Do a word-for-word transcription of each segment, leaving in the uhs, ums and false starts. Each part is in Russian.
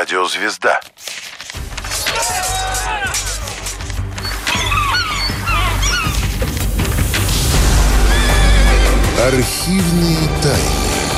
Радиозвезда. Архивные тайны.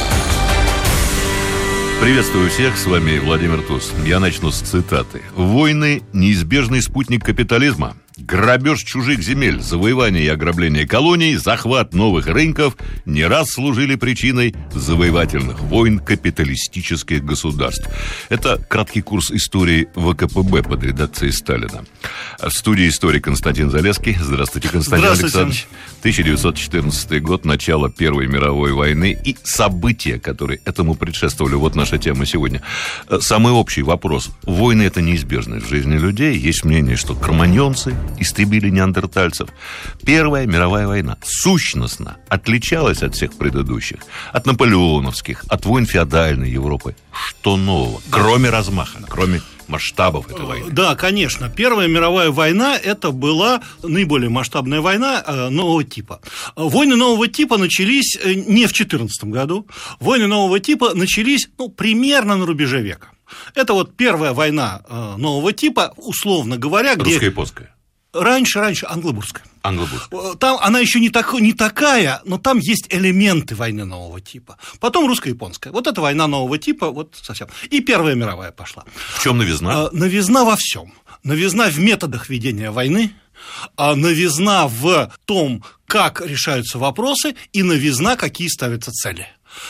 Приветствую всех, с вами Владимир Туз. Я начну с цитаты. «Войны – неизбежный спутник капитализма. Грабеж чужих земель, завоевание и ограбление колоний, захват новых рынков не раз служили причиной завоевательных войн капиталистических государств». Это краткий курс истории ВКПБ под редакцией Сталина. В студии историк Константин Залесский. Здравствуйте, Константин Здравствуйте. Александрович. тысяча девятьсот четырнадцатый год, начало Первой мировой войны и события, которые этому предшествовали. Вот наша тема сегодня. Самый общий вопрос. Войны – это неизбежность в жизни людей. Есть мнение, что кроманьонцы истребили неандертальцев. Первая мировая война сущностно отличалась от всех предыдущих, от наполеоновских, от войн феодальной Европы. Что нового? Кроме размаха, кроме масштабов этой войны. Да, конечно. Первая мировая война – это была наиболее масштабная война э, нового типа. Войны нового типа начались не в четырнадцатом году. Войны нового типа начались, ну, примерно на рубеже века. Это вот первая война э, нового типа, условно говоря, где... Русско-японская. Раньше, раньше англо-бурская. Англо-бурская. Там она еще не, так, не такая, но там есть элементы войны нового типа. Потом русско-японская. Вот это война нового типа, вот совсем. И Первая мировая пошла. В чем новизна? Новизна во всем. Новизна в методах ведения войны, а новизна в том, как решаются вопросы, и новизна, какие ставятся цели.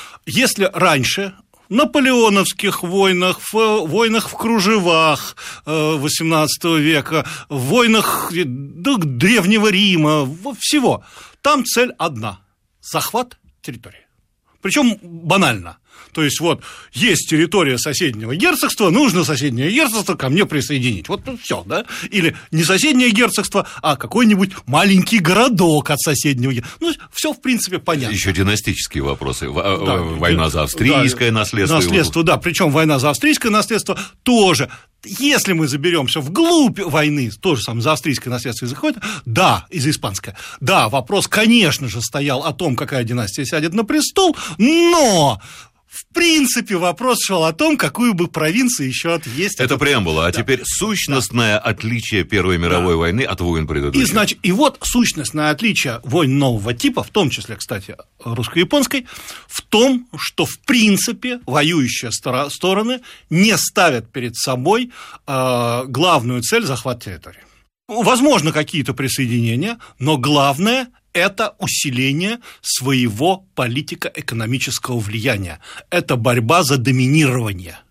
Если раньше... В наполеоновских войнах, в войнах в кружевах восемнадцатого века, в войнах Древнего Рима, всего. Там цель одна – захват территории. Причем банально. То есть, вот, есть территория соседнего герцогства, нужно соседнее герцогство ко мне присоединить. Вот все, да? Или не соседнее герцогство, а какой-нибудь маленький городок от соседнего герцогства. Ну, все, в принципе, понятно. Еще династические вопросы. Да, война за австрийское да, наследство. Наследство, да. Причем война за австрийское наследство тоже. Если мы заберемся вглубь войны, тоже самое за австрийское наследство из заходит, да, из испанское, да, вопрос, конечно же, стоял о том, какая династия сядет на престол, но... В принципе, вопрос шел о том, какую бы провинцию еще отъесть. Это преамбула, а да. теперь сущностное да. отличие Первой мировой да. войны от войн предыдущих. И, значит, и вот сущностное отличие войн нового типа, в том числе, кстати, русско-японской, в том, что, в принципе, воюющие стороны не ставят перед собой э, главную цель – захват территории. Возможно, какие-то присоединения, но главное – это усиление своего политико-экономического влияния. Это борьба за доминирование.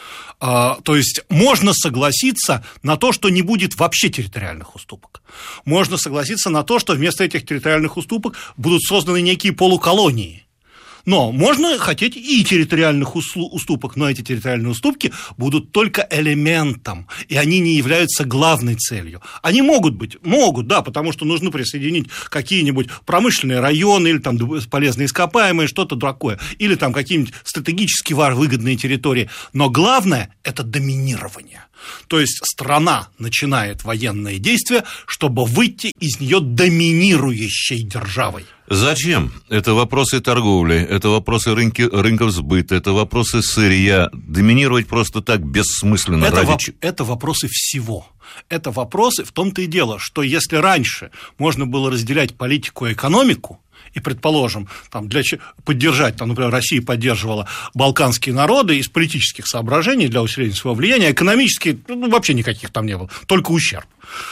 А, то есть можно согласиться на то, что не будет вообще территориальных уступок. Можно согласиться на то, что вместо этих территориальных уступок будут созданы некие полуколонии. Но можно хотеть и территориальных уступок, но эти территориальные уступки будут только элементом, и они не являются главной целью. Они могут быть, могут, да, потому что нужно присоединить какие-нибудь промышленные районы, или там полезные ископаемые, что-то такое, или там какие-нибудь стратегически выгодные территории, но главное – это доминирование. То есть страна начинает военные действия, чтобы выйти из нее доминирующей державой. Зачем? Это вопросы торговли, это вопросы рынки, рынков сбыта, это вопросы сырья. Доминировать просто так бессмысленно. Это, ради... воп... это вопросы всего. Это вопросы, в том-то и дело, что если раньше можно было разделять политику и экономику, и, предположим, там, для поддержать, там, например, Россия поддерживала балканские народы из политических соображений для усиления своего влияния, экономически ну, вообще никаких там не было, только ущерб.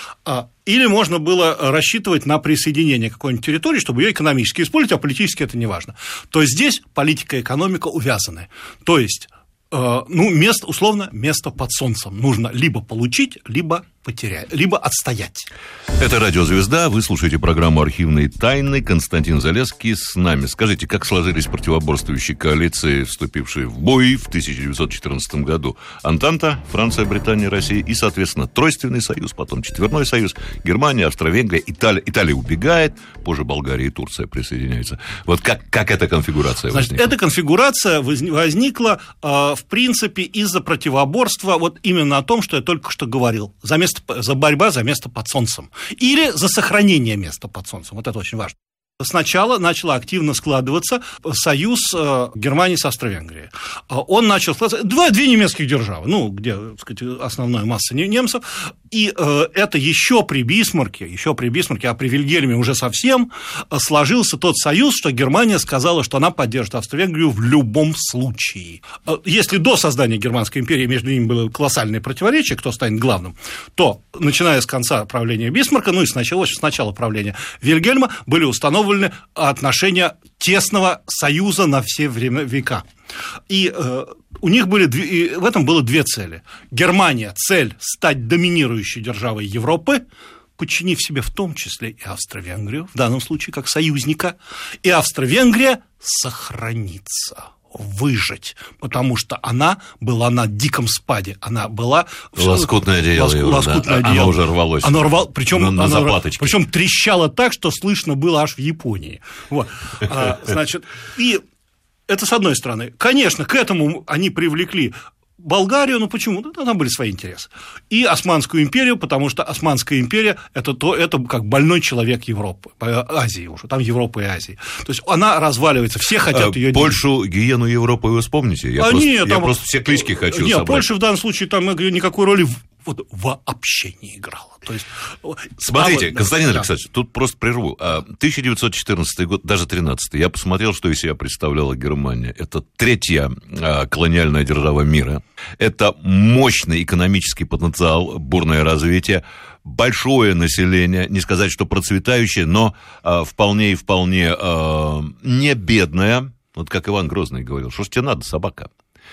Или можно было рассчитывать на присоединение какой-нибудь территории, чтобы ее экономически использовать, а политически это не важно. То здесь политика и экономика увязаны. То есть, ну, место, условно, место под солнцем нужно либо получить, либо потерять, либо отстоять. Это «Радиозвезда», вы слушаете программу «Архивные тайны». Константин Залесский с нами. Скажите, как сложились противоборствующие коалиции, вступившие в бой в тысяча девятьсот четырнадцатом году? Антанта, Франция, Британия, Россия и, соответственно, Тройственный союз, потом Четверной союз, Германия, Австро-Венгрия, Италия. Италия убегает, позже Болгария и Турция присоединяются. Вот как, как эта конфигурация Значит, возникла? Эта конфигурация возникла, в принципе, из-за противоборства вот именно о том, что я только что говорил. За место, за борьба за место под солнцем. Или за сохранение места под солнцем. Вот это очень важно. Сначала начал активно складываться союз э, Германии с Австро-Венгрией. Он начал складываться... Два, две немецких державы, ну, где, так сказать, основная масса немцев. И э, это еще при Бисмарке, еще при Бисмарке, а при Вильгельме уже совсем сложился тот союз, что Германия сказала, что она поддержит Австро-Венгрию в любом случае. Если до создания Германской империи между ними было колоссальное противоречие, кто станет главным, то, начиная с конца правления Бисмарка, ну и с начала, с начала правления Вильгельма, были установлены отношения тесного союза на все время, века. И э, у них были, и в этом было две цели. Германия – цель стать доминирующей державой Европы, подчинив себе в том числе и Австро-Венгрию, в данном случае как союзника, и Австро-Венгрия сохранится, выжить, потому что она была на диком спаде, она была... Лоскутное одеяло, лоск, его, лоскутное да, одеяло. Оно уже рвалось. Оно рвало, причем, на, на оно, заплаточке. Причем трещало так, что слышно было аж в Японии. Вот. А, значит, и это с одной стороны. Конечно, к этому они привлекли Болгарию, ну почему? Ну, там были свои интересы. И Османскую империю, потому что Османская империя – это, то, это как больной человек Европы, Азии уже, там Европа и Азия. То есть она разваливается, все хотят а, ее... Польшу, Гиену, Европу вы вспомните? Я, а просто, нет, я там... просто все клички хочу нет, собрать. Польша в данном случае там никакой роли вот, вообще не играла. То есть... Смотрите, а, Константин да. Александрович, тут просто прерву. тысяча девятьсот четырнадцатый год, даже тринадцатый, я посмотрел, что из себя представляла Германия. Это третья а, колониальная держава мира. Это мощный экономический потенциал, бурное развитие, большое население, не сказать, что процветающее, но а, вполне и вполне а, не бедное. Вот как Иван Грозный говорил, что ж тебе надо, собака?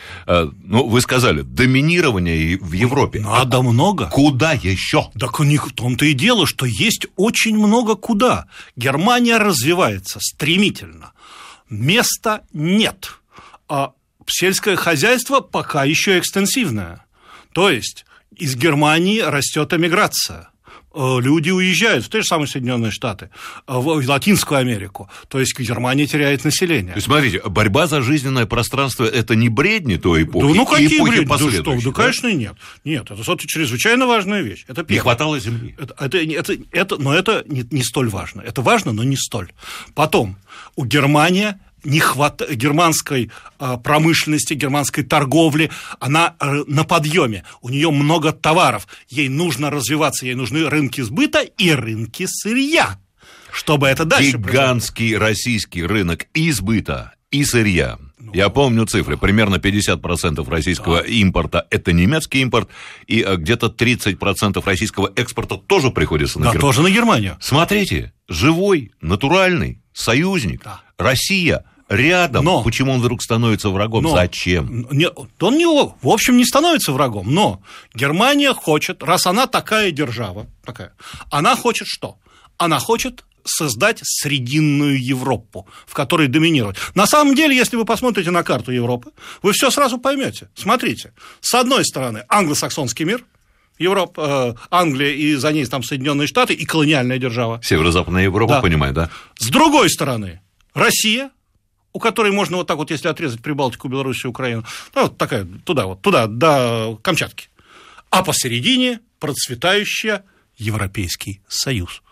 Ну, вы сказали, доминирование в Европе. Надо а много. Куда еще? Так у них в том-то и дело, что есть очень много куда. Германия развивается стремительно. Места нет. А сельское хозяйство пока еще экстенсивное. То есть из Германии растет эмиграция. Люди уезжают в те же самые Соединенные Штаты, в Латинскую Америку. То есть Германия теряет население. То есть, смотрите, борьба за жизненное пространство – это не бредни той эпохи, да, ну, какие эпохи бредни? последующей? Да, что? Да, конечно, нет. Нет, это, это чрезвычайно важная вещь. Это не хватало земли. Это, это, это, это, но это не, не столь важно. Это важно, но не столь. Потом, у Германии... не хватает германской промышленности, германской торговли, она на подъеме, у нее много товаров, ей нужно развиваться, ей нужны рынки сбыта и рынки сырья, чтобы это дальше... Гигантский российский рынок и сбыта, и сырья. Ну, я помню цифры, примерно пятьдесят процентов российского да. импорта – это немецкий импорт, и где-то тридцать процентов российского экспорта тоже приходится на да, Германию. тоже на Германию. Смотрите, живой, натуральный союзник, да. Россия рядом. Но, почему он вдруг становится врагом? Но, Зачем? Не, он не, в общем не становится врагом, но Германия хочет, раз она такая держава, такая, она хочет что? Она хочет создать срединную Европу, в которой доминировать. На самом деле, если вы посмотрите на карту Европы, вы все сразу поймете. Смотрите, с одной стороны англосаксонский мир, Европа, э, Англия и за ней там Соединенные Штаты и колониальная держава. Северо-западная Европа, да. Понимаю, да? С другой стороны Россия, у которой можно вот так вот, если отрезать Прибалтику, Белоруссию, Украину, ну, вот такая, туда вот, туда, до Камчатки. А посередине процветающая Европейский Союз.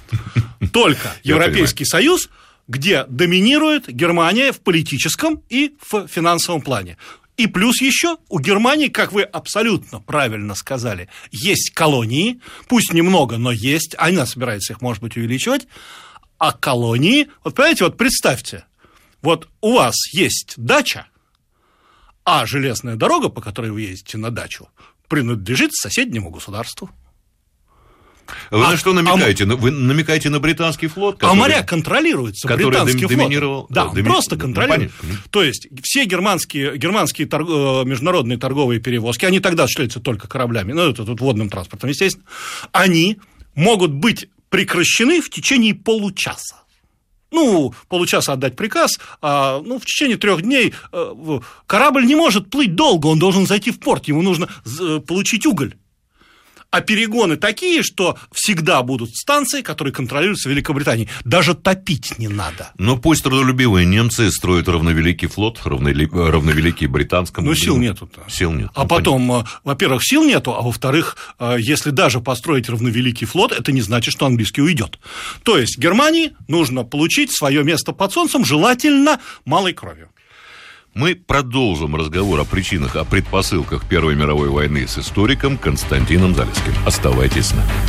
Только Европейский Союз, где доминирует Германия в политическом и в финансовом плане. И плюс еще у Германии, как вы абсолютно правильно сказали, есть колонии, пусть немного, но есть, она собирается их, может быть, увеличивать, а колонии, вот понимаете, вот представьте, вот у вас есть дача, а железная дорога, по которой вы ездите на дачу, принадлежит соседнему государству. Вы а, на что намекаете? А, вы намекаете на британский флот? Который, а моря контролируются британским флотом. Да, доми... просто контролирует. Ну, то есть все германские, германские торг... международные торговые перевозки, они тогда осуществляются только кораблями, ну, это тут водным транспортом, естественно, они могут быть прекращены в течение получаса. Ну, получаса отдать приказ, а, ну, в течение трех дней корабль не может плыть долго, он должен зайти в порт, ему нужно получить уголь. А перегоны такие, что всегда будут станции, которые контролируются Великобританией. Даже топить не надо. Но пусть трудолюбивые немцы строят равновеликий флот, равновеликий британскому. Ну, сил нету-то. Сил нет. А ну, потом, понятно. во-первых, сил нету, а во-вторых, если даже построить равновеликий флот, это не значит, что английский уйдет. То есть Германии нужно получить свое место под солнцем, желательно малой кровью. Мы продолжим разговор о причинах, о предпосылках Первой мировой войны с историком Константином Залесским. Оставайтесь с нами.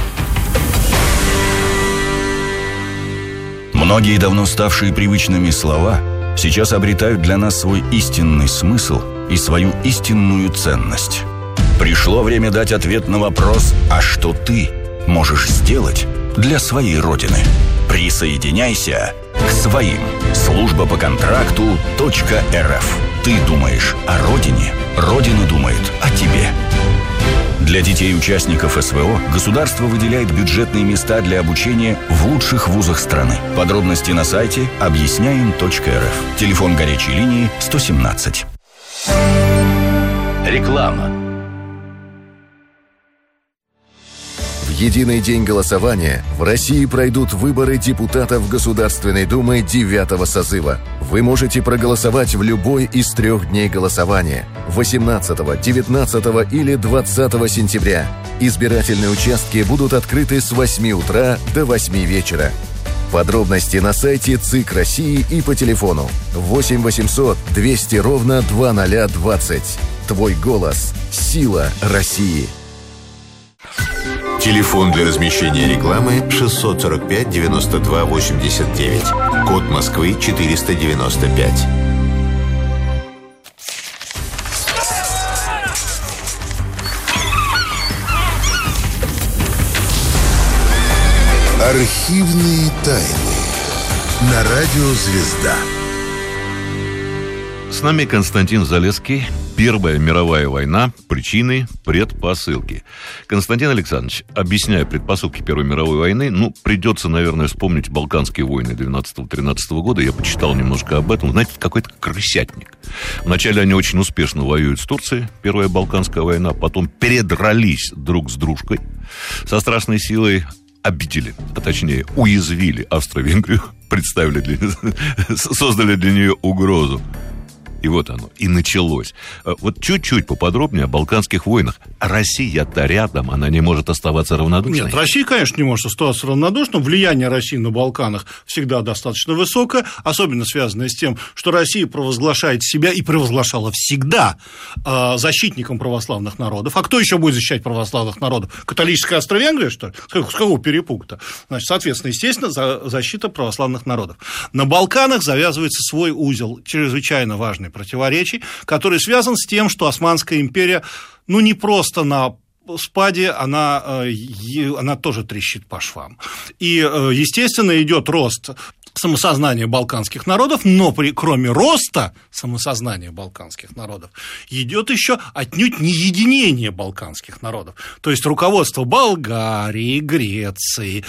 Многие давно ставшие привычными слова сейчас обретают для нас свой истинный смысл и свою истинную ценность. Пришло время дать ответ на вопрос: а что ты можешь сделать для своей Родины? Присоединяйся к своим. Служба по контракту .рф. Ты думаешь о Родине, Родина думает о тебе. Для детей участников СВО государство выделяет бюджетные места для обучения в лучших вузах страны. Подробности на сайте объясняем точка эр эф. Телефон горячей линии сто семнадцать. Реклама. В единый день голосования в России пройдут выборы депутатов Государственной Думы девятого созыва. Вы можете проголосовать в любой из трех дней голосования – восемнадцатого, девятнадцатого или двадцатого сентября. Избирательные участки будут открыты с восьми утра до восьми вечера. Подробности на сайте ЦИК России и по телефону восемь восемьсот двести ровно двадцать двадцать. Твой голос – сила России. Телефон для размещения рекламы шестьсот сорок пять девяносто два восемьдесят девять. Код Москвы четыреста девяносто пять. Архивные тайны. На радио «Звезда». С нами Константин Залесский. Первая мировая война. Причины, предпосылки. Константин Александрович, объясняя предпосылки Первой мировой войны, ну, придется, наверное, вспомнить Балканские войны двенадцатого-тринадцатого года. Я почитал немножко об этом. Знаете, какой-то крысятник. Вначале они очень успешно воюют с Турцией. Первая Балканская война. Потом передрались друг с дружкой. Со страшной силой обидели, а точнее уязвили Австро-Венгрию. Представили для создали для нее угрозу. И вот оно, и началось. Вот чуть-чуть поподробнее о Балканских войнах. Россия-то рядом, она не может оставаться равнодушной. Нет, Россия, конечно, не может оставаться равнодушной. Влияние России на Балканах всегда достаточно высокое, особенно связанное с тем, что Россия провозглашает себя и провозглашала всегда защитником православных народов. А кто еще будет защищать православных народов? Католическая Австро-Венгрия, что ли? С какого перепуга-то? Значит, соответственно, естественно, защита православных народов. На Балканах завязывается свой узел, чрезвычайно важный, противоречий, который связан с тем, что Османская империя, ну, не просто на спаде, она, она тоже трещит по швам. И, естественно, идет рост самосознания балканских народов, но при, кроме роста самосознания балканских народов идет еще отнюдь не единение балканских народов. То есть руководство Болгарии, Греции,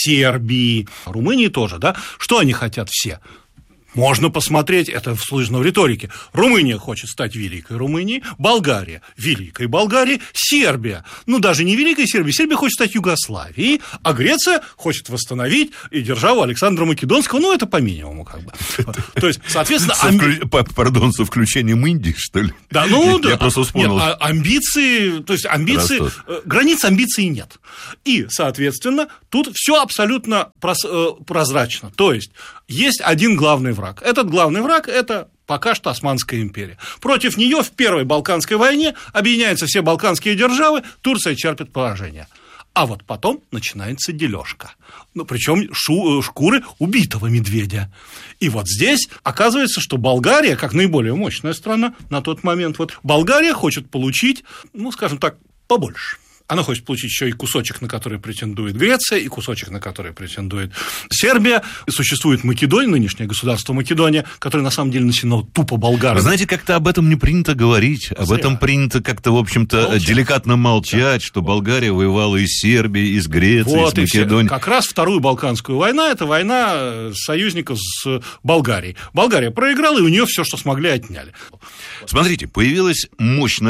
Сербии, Румынии тоже, да, что они хотят все? Можно посмотреть, это слышно в риторике. Румыния хочет стать великой Румынией, Болгария – великой Болгарией, Сербия, ну даже не великой Сербией, Сербия хочет стать Югославией, а Греция хочет восстановить и державу Александра Македонского, ну это по минимуму как бы. То есть, соответственно... Пардон, со включением Индии, что ли? Да, ну да. Я просто вспомнил. Амбиции, то есть амбиции, границ амбиций нет. И, соответственно, тут все абсолютно прозрачно. То есть, есть один главный враг. Этот главный враг – это пока что Османская империя. Против нее в Первой Балканской войне объединяются все балканские державы, Турция черпит поражение. А вот потом начинается дележка. Ну, причем шу- шкуры убитого медведя. И вот здесь оказывается, что Болгария, как наиболее мощная страна на тот момент, вот Болгария хочет получить, ну, скажем так, побольше. Она хочет получить еще и кусочек, на который претендует Греция, и кусочек, на который претендует Сербия. Существует Македония, нынешнее государство Македония, которое на самом деле населено тупо болгарами. Знаете, как-то об этом не принято говорить. Об Зря. этом принято как-то, в общем-то, молчать. деликатно молчать, да. Что Болгария воевала и с Сербией, и с Грецией, вот, и с Македонией. Как раз Вторую Балканскую войну – это война союзников с Болгарией. Болгария проиграла, и у нее все, что смогли, отняли. Смотрите, появилась мощная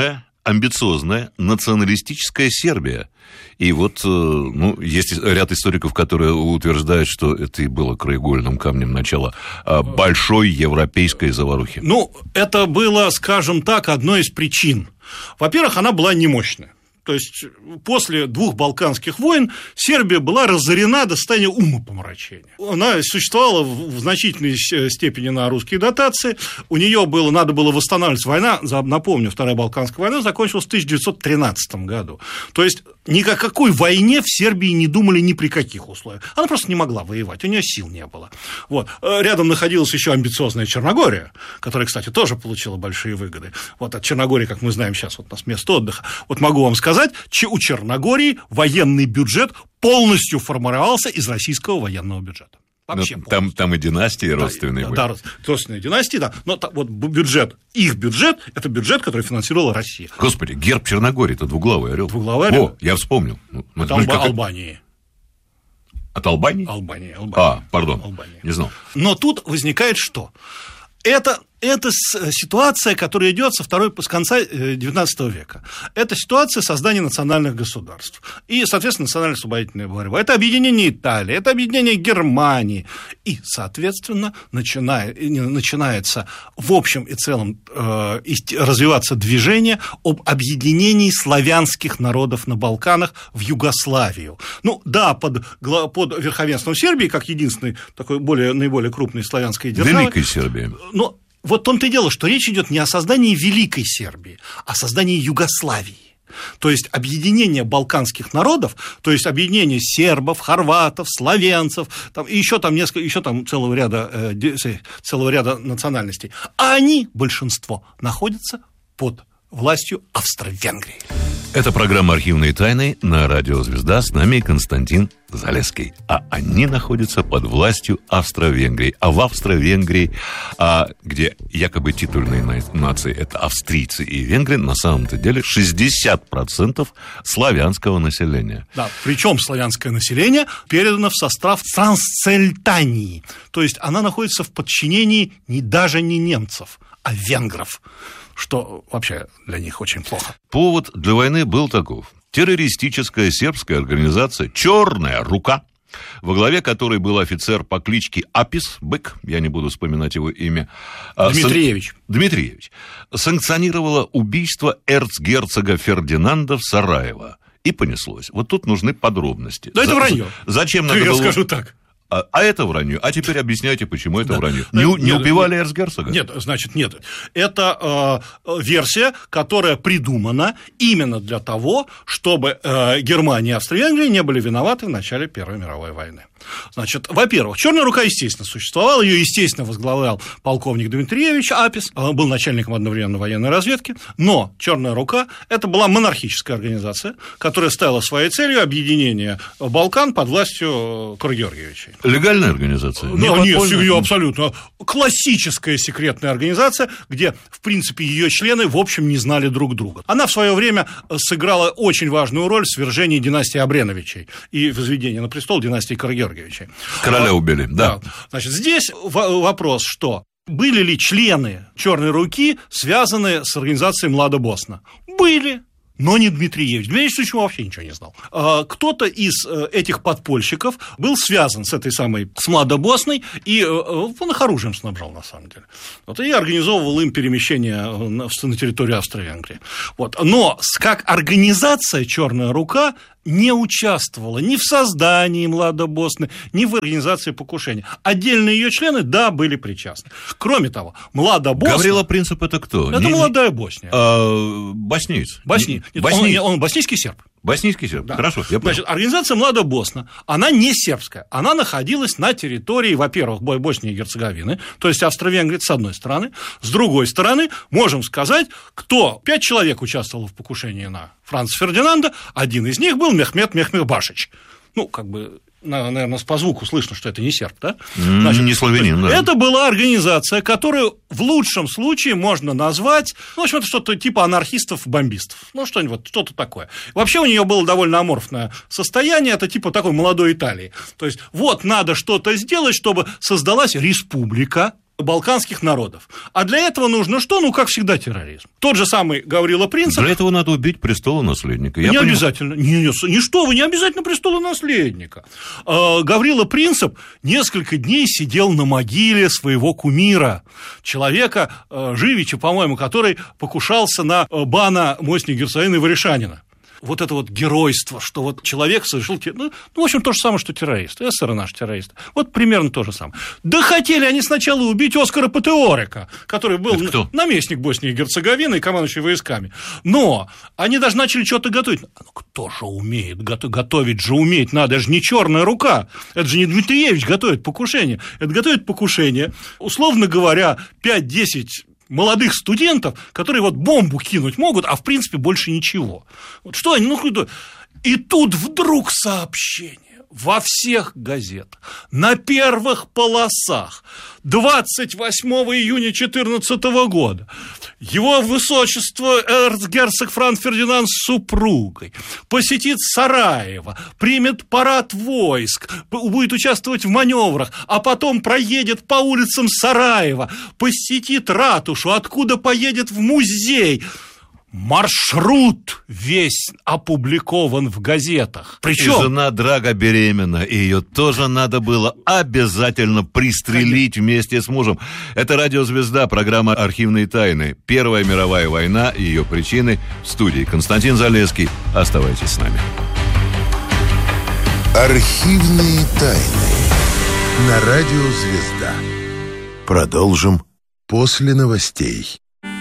амбициозная националистическая Сербия. И вот, ну, есть ряд историков, которые утверждают, что это и было краеугольным камнем начала большой европейской заварухи. Ну, это было, скажем так, одной из причин. Во-первых, она была немощная. То есть, после двух Балканских войн Сербия была разорена до состояния умопомрачения. Она существовала в значительной степени на русские дотации. У нее было, надо было восстанавливать. Война, напомню, Вторая Балканская война закончилась в тысяча девятьсот тринадцатом году. То есть, ни о какой войне в Сербии не думали ни при каких условиях. Она просто не могла воевать, у нее сил не было. Вот. Рядом находилась еще амбициозная Черногория, которая, кстати, тоже получила большие выгоды. Вот от Черногории, как мы знаем сейчас, вот у нас место отдыха. Вот могу вам сказать, у Черногории военный бюджет полностью формировался из российского военного бюджета. Вообще там, там и династии родственные да, были. Да, родственные династии, да. Но вот бюджет, их бюджет, это бюджет, который финансировала Россия. Господи, герб Черногории, это двуглавый орел. Двуглавый орел. О, я вспомнил. От Алба- как... Албании. От Албании? Албании, Албании. А, пардон, Албании. Не знал. Но тут возникает что? Это, это ситуация, которая идет со второй, с конца девятнадцатого века. Это ситуация создания национальных государств. И, соответственно, национально-освободительная борьба. Это объединение Италии, это объединение Германии. И, соответственно, начинает, начинается в общем и целом э, развиваться движение об объединении славянских народов на Балканах в Югославию. Ну, да, под, под верховенством Сербии, как единственной, такой более, наиболее крупной славянской державы. Великой Сербии. Но вот в том-то и дело, что речь идет не о создании Великой Сербии, а о создании Югославии. То есть объединение балканских народов, то есть объединение сербов, хорватов, словенцев, там, и еще там, несколько, еще там целого, ряда, э, целого ряда национальностей. А они, большинство, находятся под властью Австро-Венгрии. Это программа «Архивные тайны» на радио «Звезда». С нами Константин Залесский. А они находятся под властью Австро-Венгрии. А в Австро-Венгрии, а, где якобы титульные нации – это австрийцы и венгры, на самом-то деле шестьдесят процентов славянского населения. Да, причем славянское население передано в состав Трансцельтании. То есть она находится в подчинении не, даже не немцев, а венгров, что вообще для них очень плохо. Повод для войны был таков. Террористическая сербская организация «Черная рука», во главе которой был офицер по кличке Апис, Бык, я не буду вспоминать его имя. Дмитриевич. Сан... Дмитриевич. Санкционировала убийство эрцгерцога Фердинанда в Сараево. И понеслось. Вот тут нужны подробности. Да За... это вранье. Зачем надо я было... скажу так. А, а это вранье. А теперь объясняйте, почему это да. вранье. Не, нет, не убивали нет, эрцгерцога? Нет, значит, нет. Это э, версия, которая придумана именно для того, чтобы э, Германия и Австро-Венгрия не были виноваты в начале Первой мировой войны. Значит, во-первых, «Черная рука», естественно, существовала, ее, естественно, возглавлял полковник Дмитриевич Апис, он был начальником одновременно военной разведки, но «Черная рука» – это была монархическая организация, которая ставила своей целью объединение Балкан под властью Карагеоргиевича. Легальная организация? Ну, не нет, ее абсолютно классическая секретная организация, где, в принципе, ее члены, в общем, не знали друг друга. Она в свое время сыграла очень важную роль в свержении династии Абреновичей и возведении на престол династии Карагеоргиевичей. Короля убили, да. да. Значит, здесь вопрос, что были ли члены «Черной руки» связаны с организацией «Млада Босна»? Были. Но не Дмитриевич. Дмитриевич почему вообще ничего не знал. Кто-то из этих подпольщиков был связан с этой самой, с Младо Босной, и он их оружием снабжал, на самом деле. Вот, и организовывал им перемещение на территорию Австро-Венгрии. Вот. Но как организация «Черная рука» не участвовала ни в создании Младо Босны, ни в организации покушения. Отдельные ее члены, да, были причастны. Кроме того, Младо Босна... Гаврила Принцип – это кто? Это не, молодая Босния. А, боснийц. Босни... Босни... Он, он боснийский серб. Боснийский серб, да. Хорошо, я понял. Значит, организация «Млада Босна», она не сербская, она находилась на территории, во-первых, Боснии и Герцеговины, то есть Австро-Венгрии, с одной стороны, с другой стороны, можем сказать, кто, пять человек участвовало в покушении на Франца Фердинанда, один из них был Мехмед Мехмедбашич, ну, как бы... Наверное, по звуку слышно, что это не серб, да? Значит, не славянин, да. Это была организация, которую в лучшем случае можно назвать, ну, в общем, это что-то типа анархистов-бомбистов, ну, что-нибудь, что-то такое. Вообще у нее было довольно аморфное состояние, это типа такой молодой Италии. То есть, вот надо что-то сделать, чтобы создалась республика, балканских народов. А для этого нужно что? Ну, как всегда, терроризм. Тот же самый Гаврила Принцип. Для этого надо убить престолонаследника. Не обязательно. Не, не, не что вы, не обязательно престолонаследника. Э, Гаврила Принцип несколько дней сидел на могиле своего кумира, человека э, Живича, по-моему, который покушался на э, бана Мосни Герцогины Варишанина. Вот это вот геройство, что вот человек совершил... Ну, в общем, то же самое, что террорист. СССР наш террорист. Вот примерно то же самое. Да хотели они сначала убить Оскара Патеорика, который был наместник Боснии и Герцеговины и командующий войсками. Но они даже начали что-то готовить. Ну, кто же умеет? Готовить же уметь надо. Это же не черная рука. Это же не Дмитриевич готовит покушение. Это готовит покушение. Условно говоря, пять-десять... молодых студентов, которые вот бомбу кинуть могут, а в принципе больше ничего. Вот что они, ну, и тут вдруг сообщение во всех газетах, на первых полосах, двадцать восьмого июня две тысячи четырнадцатого года его высочество эрцгерцог Франц Фердинанд с супругой посетит Сараево, примет парад войск, будет участвовать в маневрах, а потом проедет по улицам Сараева, посетит ратушу, откуда поедет в музей. Маршрут весь опубликован в газетах. Причем... И жена Драга беременна, и ее тоже надо было обязательно пристрелить вместе с мужем. Это «Радиозвезда», программа «Архивные тайны». Первая мировая война и ее причины. В студии Константин Залесский. Оставайтесь с нами. Архивные тайны. На «Радиозвезда». Продолжим после новостей.